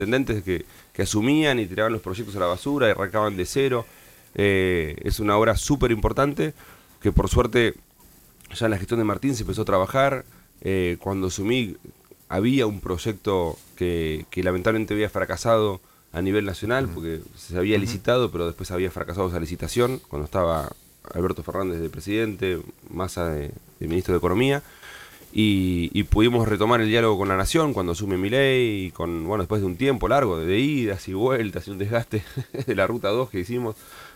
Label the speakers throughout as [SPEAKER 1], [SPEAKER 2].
[SPEAKER 1] intendentes que asumían y tiraban los proyectos a la basura y arrancaban de cero. Es una obra súper importante que por suerte ya en la gestión de Martín se empezó a trabajar. Cuando asumí había un proyecto que lamentablemente había fracasado a nivel nacional porque se había licitado, pero después había fracasado esa licitación cuando estaba Alberto Fernández de presidente, Massa de ministro de Economía. Y pudimos retomar el diálogo con la Nación cuando asume Milei y después de un tiempo largo de idas y vueltas y un desgaste de la Ruta 2 que hicimos.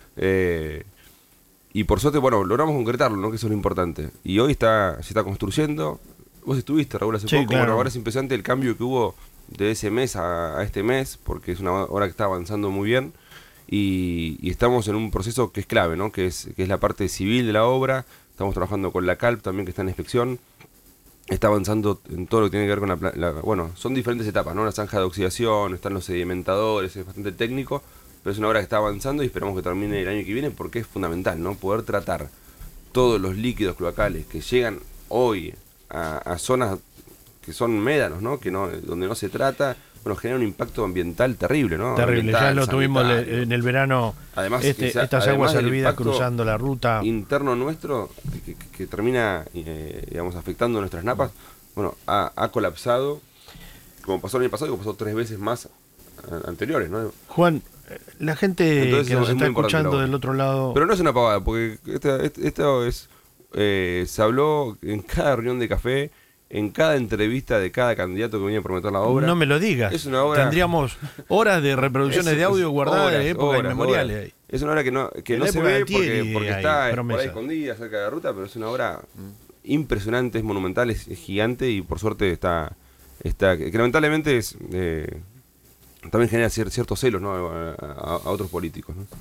[SPEAKER 1] Y por suerte, logramos concretarlo, ¿no? Que eso es lo importante. Y hoy se está construyendo. Vos estuviste, Raúl, hace poco.
[SPEAKER 2] Claro.
[SPEAKER 1] Ahora es impresionante el cambio que hubo de ese mes a este mes, porque es una obra que está avanzando muy bien. Y estamos en un proceso que es clave, ¿no? Que es la parte civil de la obra. Estamos trabajando con la CALP también, que está en inspección. Está avanzando en todo lo que tiene que ver con son diferentes etapas, ¿no? La zanja de oxidación, están los sedimentadores, es bastante técnico, pero es una obra que está avanzando y esperamos que termine el año que viene porque es fundamental, ¿no? Poder tratar todos los líquidos cloacales que llegan hoy a zonas que son médanos, ¿no? Donde no se trata, genera un impacto ambiental terrible, ¿no?
[SPEAKER 2] Terrible,
[SPEAKER 1] ambiental,
[SPEAKER 2] ya lo tuvimos
[SPEAKER 1] sanitario.
[SPEAKER 2] en el verano,
[SPEAKER 1] Además,
[SPEAKER 2] estas aguas hervidas cruzando la ruta.
[SPEAKER 1] Interno nuestro, que termina, afectando nuestras napas, ha colapsado, como pasó el año pasado y como pasó 3 veces más anteriores, ¿no?
[SPEAKER 2] Juan, la gente
[SPEAKER 1] Entonces,
[SPEAKER 2] que nos está
[SPEAKER 1] muy
[SPEAKER 2] escuchando del otro lado...
[SPEAKER 1] Pero no es una pavada, porque esto es... se habló en cada reunión de café, en cada entrevista de cada candidato que venía a prometer la obra.
[SPEAKER 2] No me lo digas.
[SPEAKER 1] Es una obra...
[SPEAKER 2] Tendríamos horas de reproducciones de audio guardadas de épocas inmemoriales.
[SPEAKER 1] Es una obra que no se ve porque está por ahí escondida cerca de la ruta, pero es una obra impresionante, es monumental, es gigante y por suerte está que lamentablemente también genera ciertos celos, ¿no? a otros políticos, ¿no?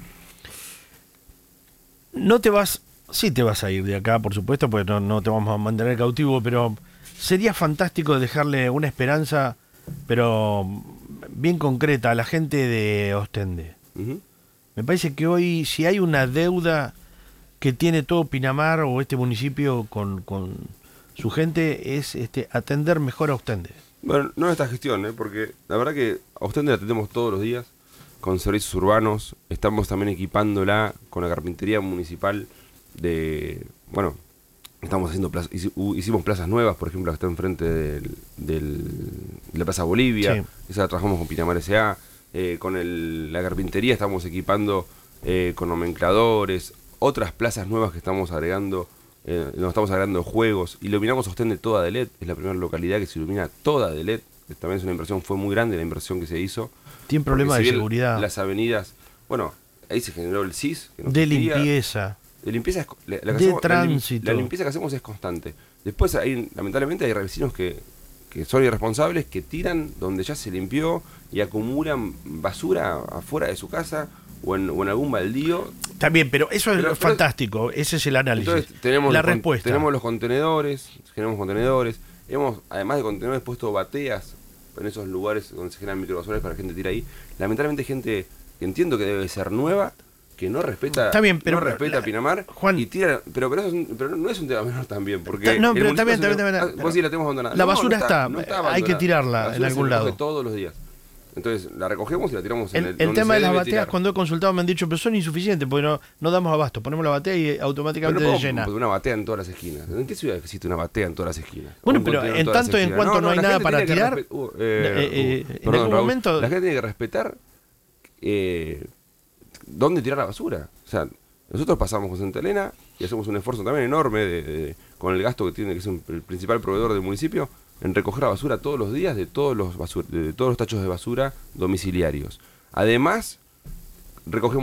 [SPEAKER 2] No te vas, sí te vas a ir de acá, por supuesto, porque no te vamos a mantener cautivo, pero sería fantástico dejarle una esperanza, pero bien concreta, a la gente de Ostende.
[SPEAKER 1] Uh-huh.
[SPEAKER 2] Me parece que hoy, si hay una deuda que tiene todo Pinamar o este municipio con su gente, es atender mejor a Ostende.
[SPEAKER 1] Bueno, no en esta gestión, porque la verdad que a Ostende la atendemos todos los días con servicios urbanos. Estamos también equipándola con la carpintería municipal estamos haciendo hicimos plazas nuevas, por ejemplo, la que está enfrente de la Plaza Bolivia. Sí. Esa la trabajamos con Pinamar S.A. Con la carpintería estamos equipando con nomencladores, otras plazas nuevas que estamos agregando. Nos estamos agregando juegos, iluminamos Ostende toda de LED, es la primera localidad que se ilumina toda de LED, también es una inversión, fue muy grande la inversión que se hizo.
[SPEAKER 2] Tiene problemas de seguridad.
[SPEAKER 1] Las avenidas, ahí se generó el CIS.
[SPEAKER 2] De limpieza.
[SPEAKER 1] De limpieza,
[SPEAKER 2] de tránsito.
[SPEAKER 1] La limpieza que hacemos es constante. Después, lamentablemente, hay vecinos que son irresponsables, que tiran donde ya se limpió y acumulan basura afuera de su casa o en algún baldío. También,
[SPEAKER 2] pero eso es fantástico, ese es el análisis.
[SPEAKER 1] Entonces, tenemos
[SPEAKER 2] la respuesta.
[SPEAKER 1] Tenemos los contenedores, generamos contenedores, hemos, además de contenedores, puesto bateas en esos lugares donde se generan microbasuras para que la gente tire ahí. Lamentablemente hay gente que entiendo que debe ser nueva, que no respeta,
[SPEAKER 2] pero
[SPEAKER 1] no respeta Pinamar,
[SPEAKER 2] Juan,
[SPEAKER 1] y tira, pero no es un tema menor también, porque
[SPEAKER 2] no, pero también,
[SPEAKER 1] vos sí la tenemos abandonada.
[SPEAKER 2] La basura está
[SPEAKER 1] abandonada.
[SPEAKER 2] Hay que tirarla en algún lado.
[SPEAKER 1] Todos los días. Entonces la recogemos y la tiramos
[SPEAKER 2] el tema de las bateas, cuando he consultado me han dicho, pero son insuficientes porque no damos abasto. Ponemos la batea y automáticamente se llena.
[SPEAKER 1] Una batea en todas las esquinas. ¿En qué ciudad existe una batea en todas las esquinas?
[SPEAKER 2] Bueno, pero en tanto y en cuanto no hay nada para tirar, en algún momento...
[SPEAKER 1] La gente tiene que respetar dónde tirar la basura. O sea, nosotros pasamos con Santa Elena y hacemos un esfuerzo también enorme con el gasto que tiene, que es el principal proveedor del municipio, en recoger la basura todos los días de todos los tachos de basura domiciliarios. Además, recogemos